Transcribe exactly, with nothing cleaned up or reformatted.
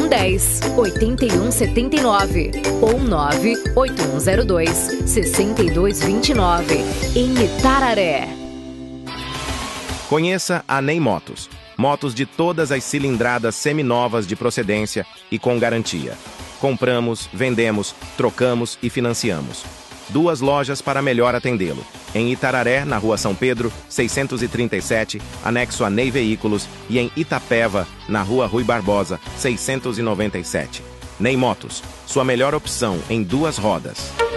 dez, oitenta e um setenta e nove ou nove oito um zero dois, sessenta e dois vinte e nove, em Itararé. Conheça a Ney Motos. Motos de todas as cilindradas seminovas de procedência e com garantia. Compramos, vendemos, trocamos e financiamos. Duas lojas para melhor atendê-lo. Em Itararé, na Rua São Pedro, seiscentos e trinta e sete, anexo a Ney Veículos, e em Itapeva, na Rua Rui Barbosa, seiscentos e noventa e sete. Ney Motos, sua melhor opção em duas rodas.